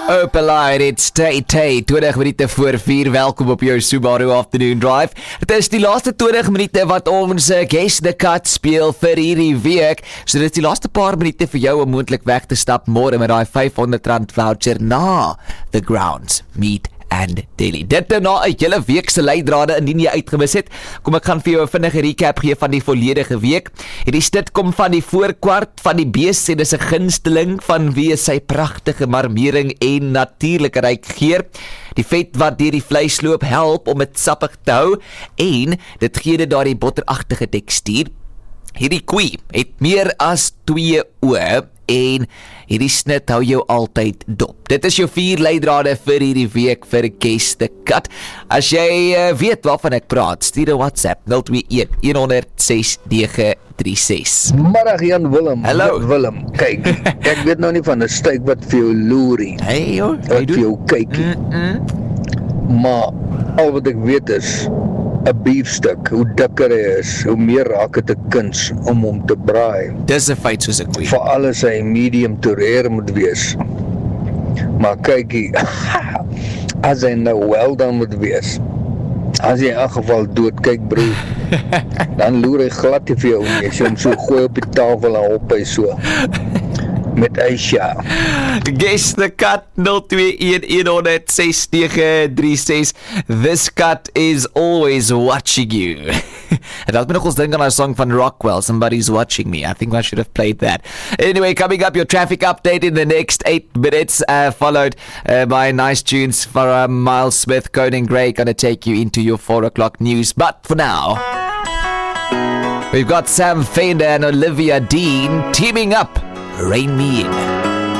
Open line, it's Tay 20 minute voor 4. Welkom op jou Subaru Afternoon Drive. Het is die laaste 20 minute wat ons Guess the Cut speel vir hierdie week. So dit is die laaste paar minute vir jou om moontlik weg te stap môre met daai R500 voucher na The Grounds Meet and Daily. Dit na 'n hele week se leidrade indien jy uitgemis het. Kom ek gaan vir jou 'n vinnige recap gee van die volledige week. Hierdie stit kom van die voorkwart van die bees en dis 'n gunsteling van wie sy pragtige marmering en natuurlike ryk geur. Die vet wat deur die vleis loop help om dit sappig te hou en dit gee dit daardie botteragtige tekstuur. Hierdie koei het meer as 2 oë en hierdie snit hou jou altyd dop. Dit is jou 4 leidrade vir hierdie week vir Guess the Cut. As jy weet waarvan ek praat, stuur 'n WhatsApp 021 100 6936. Middag Jan Willem. Hallo. Willem, kyk, ek weet nou nie van 'n steak wat vir jou loerie. Hey joh, Wat vir jou kykie. Maar al wat ek weet is 'n biefstuk, hoe dikker hy is, hoe meer raak dit 'n kuns om hom te braai. Dis 'n feit soos 'n koei. Veral as hy medium to rare moet wees. Maar kykie, as hy nou well done moet wees, as hy in elk geval dood kyk broer, dan loer hy glad nie vir jou nie, as jy hom so gooi op die tafel en hop hy so. Met Aisha. Guess the Cut 021 100 6936. This cut is always watching you. Het laat my nog ons dink aan our song van Rockwell, Somebody's Watching Me. I think I should have played that. Anyway, coming up, your traffic update in the next 8 minutes, followed by nice tunes for Miles Smith, Conan Gray, gonna take you into your 4 o'clock news. But for now, we've got Sam Fender and Olivia Dean teaming up. Rain Me In.